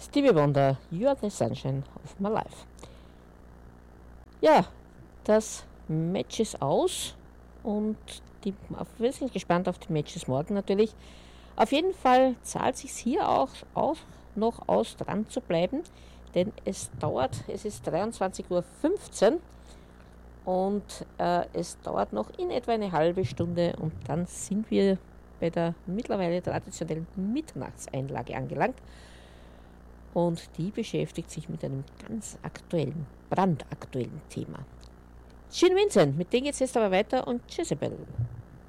Stevie Wonder, You Are the Sunshine of My Life. Ja, das Match ist aus und wir sind gespannt auf die Matches morgen natürlich. Auf jeden Fall zahlt sich hier auch noch aus, dran zu bleiben, denn es ist 23:15 Uhr und es dauert noch in etwa eine halbe Stunde und dann sind wir bei der mittlerweile traditionellen Mitternachtseinlage angelangt. Und die beschäftigt sich mit einem ganz aktuellen, brandaktuellen Thema. Gene Vincent, mit dem geht es jetzt aber weiter und Jezebel.